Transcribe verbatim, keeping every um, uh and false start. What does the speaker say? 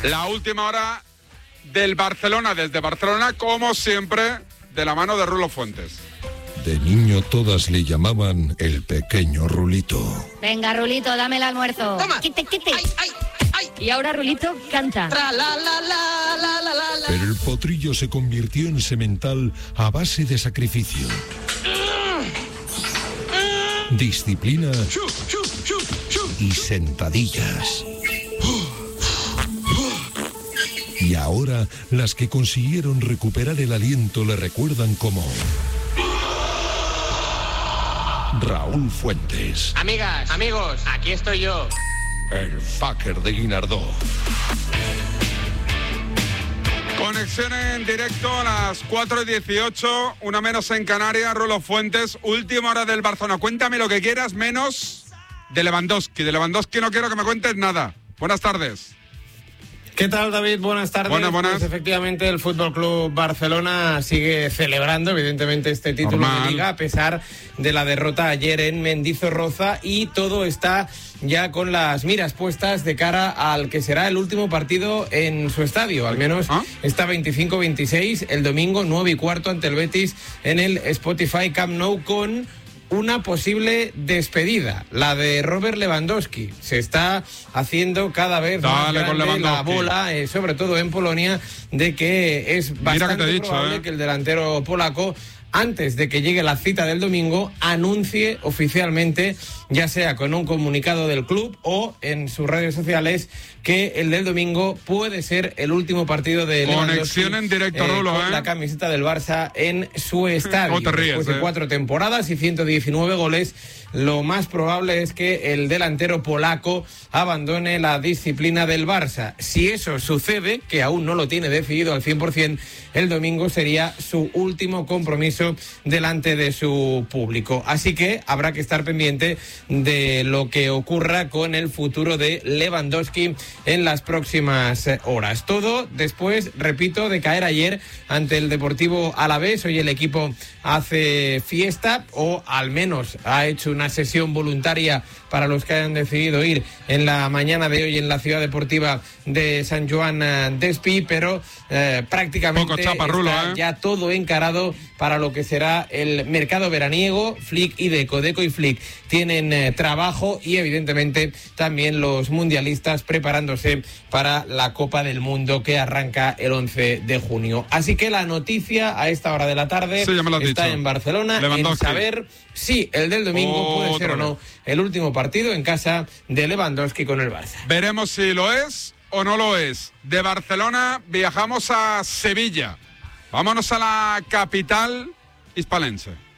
La última hora del Barcelona, desde Barcelona, como siempre, de la mano de Rulo Fuentes. De niño todas le llamaban el pequeño Rulito. Venga, Rulito, dame el almuerzo. Toma. Quite, quite. Ay, ay, ay. Y ahora Rulito canta. Tra, la, la, la, la, la, la. Pero el potrillo se convirtió en semental a base de sacrificio, disciplina y sentadillas. Y ahora las que consiguieron recuperar el aliento le recuerdan como Raúl Fuentes. Amigas, amigos, aquí estoy yo. El fucker de Guinardó. Conexión en directo a las cuatro y dieciocho, una menos en Canarias, Rulo Fuentes, última hora del Barcelona. Cuéntame lo que quieras, menos de Lewandowski. De Lewandowski no quiero que me cuentes nada. Buenas tardes. ¿Qué tal, David? Buenas tardes. Buenas, buenas. Pues efectivamente el Fútbol Club Barcelona sigue celebrando evidentemente este título Normal. de Liga a pesar de la derrota ayer en Mendizorroza, y todo está ya con las miras puestas de cara al que será el último partido en su estadio, al menos ¿Ah? está veinticinco veintiséis el domingo nueve y cuarto ante el Betis en el Spotify Camp Nou, con una posible despedida, la de Robert Lewandowski. Se está haciendo cada vez Dale más con grande la Lewandowski. bola, eh, sobre todo en Polonia, de que es Mira que bastante te he dicho, probable eh. que el delantero polaco, antes de que llegue la cita del domingo, anuncie oficialmente, ya sea con un comunicado del club o en sus redes sociales, que el del domingo puede ser el último partido de Conexión Lewandowski, en directo, Rulo, con ¿eh? la camiseta del Barça en su estadio. ¿Cómo te ríes, Después de eh? cuatro temporadas y ciento diecinueve goles, lo más probable es que el delantero polaco abandone la disciplina del Barça. Si eso sucede, que aún no lo tiene decidido al cien por ciento, el domingo sería su último compromiso delante de su público. Así que habrá que estar pendiente de lo que ocurra con el futuro de Lewandowski en las próximas horas. Todo después, repito, de caer ayer ante el Deportivo Alavés. Hoy el equipo hace fiesta, o al menos ha hecho una sesión voluntaria para los que hayan decidido ir en la mañana de hoy en la ciudad deportiva de San Joan d'Espí, pero eh, prácticamente Poco chapa, Rulo, está ¿eh? ya todo encarado para lo que será el mercado veraniego. Flick y Deco, Deco y Flick tienen eh, trabajo, y evidentemente también los mundialistas preparándose para la Copa del Mundo que arranca el once de junio. Así que la noticia a esta hora de la tarde Sí, ya me lo has está dicho. en Barcelona, en Lewandowski. saber si el del domingo puede ser o no el último partido en casa de Lewandowski con el Barça. Veremos si lo es o no lo es. De Barcelona viajamos a Sevilla. Vámonos a la capital hispalense.